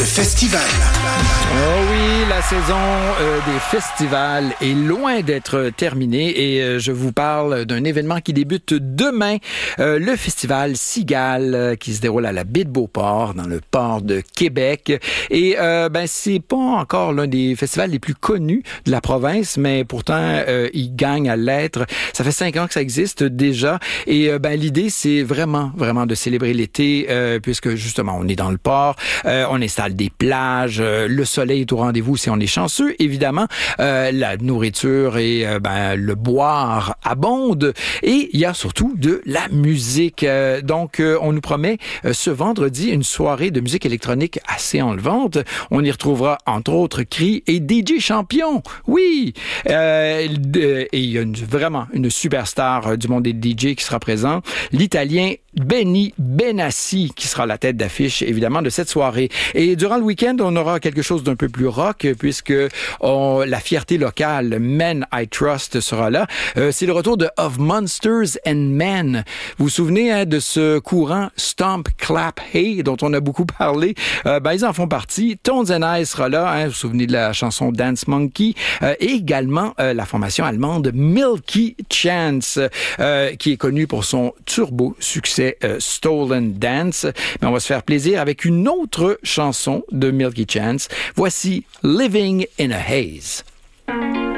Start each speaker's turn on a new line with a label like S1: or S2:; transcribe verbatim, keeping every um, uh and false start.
S1: festivals.
S2: Oh oui, la saison euh, des festivals est loin d'être terminée et euh, je vous parle d'un événement qui débute demain, euh, le festival Cigale euh, qui se déroule à la baie de Beauport, dans le port de Québec. Et euh, ben c'est pas encore l'un des festivals les plus connus de la province, mais pourtant euh, il gagne à l'être. Ça fait cinq ans que ça existe déjà et euh, ben l'idée c'est vraiment vraiment de célébrer l'été euh, puisque justement on est dans le port, euh, on installe des plages, euh, le soleil est au rendez-vous si on est chanceux, évidemment. Euh, la nourriture et euh, ben, le boire abonde. Et il y a surtout de la musique. Euh, donc, euh, on nous promet euh, ce vendredi une soirée de musique électronique assez enlevante. On y retrouvera, entre autres, Cri et D J Champion. Oui! Euh, et il y a une, vraiment une superstar du monde des D J qui sera présent. L'Italien Benny Benassi qui sera la tête d'affiche, évidemment, de cette soirée. Et durant le week-end, on aura quelque chose d'un peu plus rock puisque on, la fierté locale Men I Trust sera là. Euh, c'est le retour de Of Monsters and Men. Vous vous souvenez hein, de ce courant Stomp, Clap, Hey dont on a beaucoup parlé? Euh, ben, ils en font partie. Tones and I sera là. Hein, vous vous souvenez de la chanson Dance Monkey? Euh, et également euh, la formation allemande Milky Chance euh, qui est connue pour son turbo succès euh, Stolen Dance. Mais on va se faire plaisir avec une autre chanson de Milky Chance. Voici Living in a Haze.